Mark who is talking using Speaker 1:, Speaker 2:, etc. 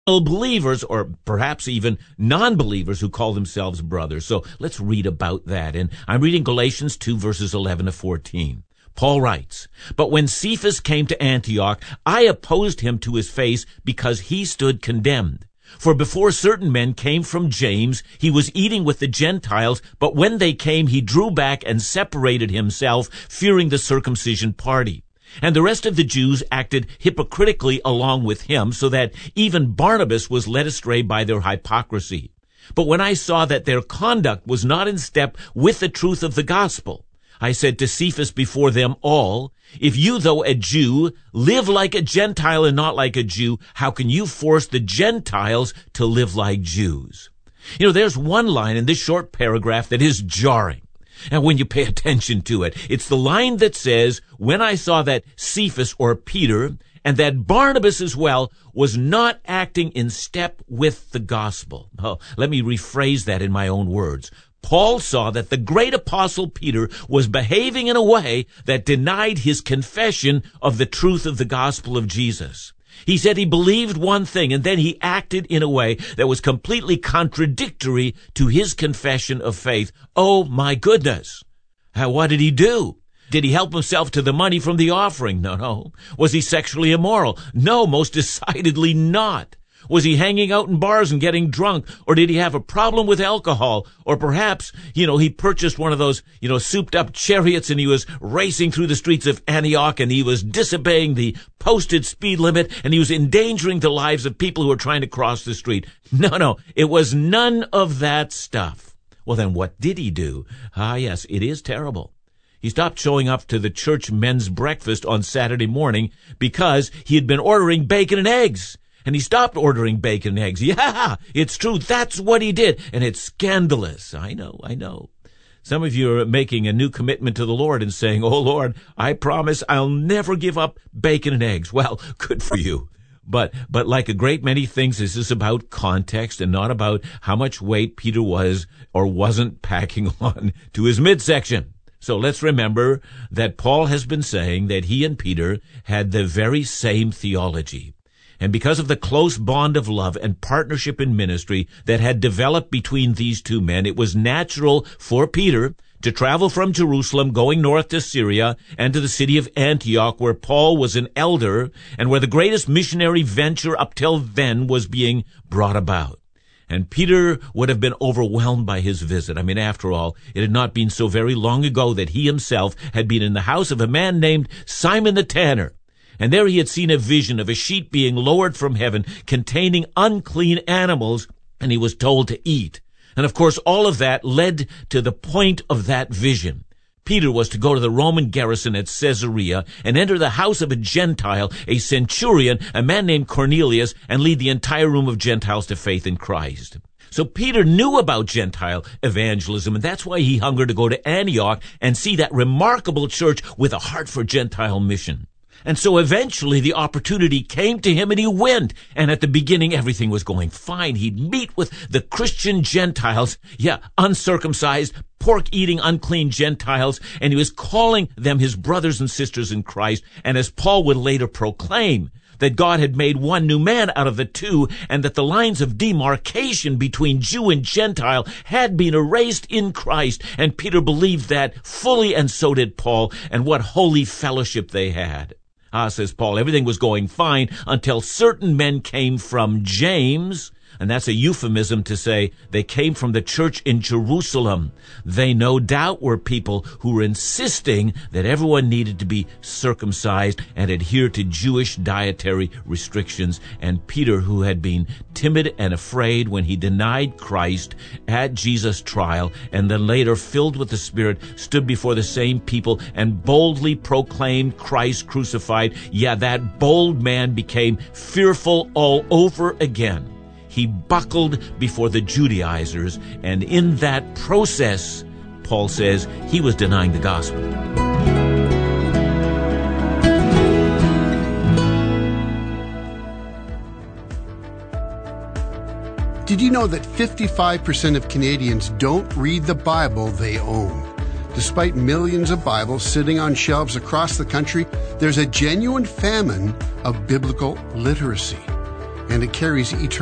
Speaker 1: believers, or perhaps even non-believers who call themselves brothers. So let's read about that. And I'm reading Galatians 2, verses 11 to 14. Paul writes, "But when Cephas came to Antioch, I opposed him to his face because he stood condemned. For before certain men came from James, he was eating with the Gentiles, but when they came, he drew back and separated himself, fearing the circumcision party. And the rest of the Jews acted hypocritically along with him, so that even Barnabas was led astray by their hypocrisy. But when I saw that their conduct was not in step with the truth of the gospel, I said to Cephas before them all, 'If you, though a Jew, live like a Gentile and not like a Jew, how can you force the Gentiles to live like Jews?'" There's one line in this short paragraph that is jarring. And when you pay attention to it, it's the line that says, "When I saw that Cephas," or Peter, and that Barnabas as well, was not acting in step with the gospel. Oh, let me rephrase that in my own words. Paul saw that the great apostle Peter was behaving in a way that denied his confession of the truth of the gospel of Jesus. He said he believed one thing, and then he acted in a way that was completely contradictory to his confession of faith. Oh, my goodness. What did he do? Did he help himself to the money from the offering? No. Was he sexually immoral? No, most decidedly not. Was he hanging out in bars and getting drunk? Or did he have a problem with alcohol? Or perhaps, he purchased one of those, souped up chariots and he was racing through the streets of Antioch and he was disobeying the posted speed limit and he was endangering the lives of people who were trying to cross the street. No, it was none of that stuff. Well, then what did he do? Yes, it is terrible. He stopped showing up to the church men's breakfast on Saturday morning because he had been ordering bacon and eggs. And he stopped ordering bacon and eggs. Yeah, it's true. That's what he did. And it's scandalous. I know. Some of you are making a new commitment to the Lord and saying, "Oh, Lord, I promise I'll never give up bacon and eggs." Well, good for you. But like a great many things, this is about context and not about how much weight Peter was or wasn't packing on to his midsection. So let's remember that Paul has been saying that he and Peter had the very same theology. And because of the close bond of love and partnership in ministry that had developed between these two men, it was natural for Peter to travel from Jerusalem, going north to Syria and to the city of Antioch, where Paul was an elder and where the greatest missionary venture up till then was being brought about. And Peter would have been overwhelmed by his visit. After all, it had not been so very long ago that he himself had been in the house of a man named Simon the Tanner. And there he had seen a vision of a sheet being lowered from heaven containing unclean animals, and he was told to eat. And of course, all of that led to the point of that vision. Peter was to go to the Roman garrison at Caesarea and enter the house of a Gentile, a centurion, a man named Cornelius, and lead the entire room of Gentiles to faith in Christ. So Peter knew about Gentile evangelism, and that's why he hungered to go to Antioch and see that remarkable church with a heart for Gentile mission. And so eventually the opportunity came to him and he went. And at the beginning, everything was going fine. He'd meet with the Christian Gentiles, uncircumcised, pork-eating, unclean Gentiles, and he was calling them his brothers and sisters in Christ. And as Paul would later proclaim, that God had made one new man out of the two, and that the lines of demarcation between Jew and Gentile had been erased in Christ. And Peter believed that fully, and so did Paul, and what holy fellowship they had. Says Paul, everything was going fine until certain men came from James, and that's a euphemism to say they came from the church in Jerusalem. They no doubt were people who were insisting that everyone needed to be circumcised and adhere to Jewish dietary restrictions. And Peter, who had been timid and afraid when he denied Christ at Jesus' trial, and then later, filled with the Spirit, stood before the same people and boldly proclaimed Christ crucified. That bold man became fearful all over again. He buckled before the Judaizers, and in that process, Paul says, he was denying the gospel.
Speaker 2: Did you know that 55% of Canadians don't read the Bible they own? Despite millions of Bibles sitting on shelves across the country, there's a genuine famine of biblical literacy. and it carries eternal